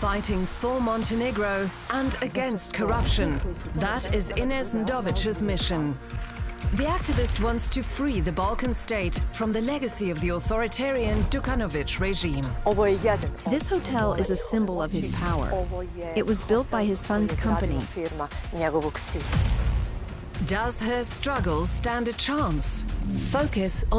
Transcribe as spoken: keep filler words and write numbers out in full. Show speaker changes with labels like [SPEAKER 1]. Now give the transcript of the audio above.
[SPEAKER 1] Fighting for Montenegro and against corruption. That is Ines Ndovic's mission. The activist wants to free the Balkan state from the legacy of the authoritarian Đukanović regime.
[SPEAKER 2] This hotel is a symbol of his power. It was built by his son's company.
[SPEAKER 1] Does her struggle stand a chance? Focus on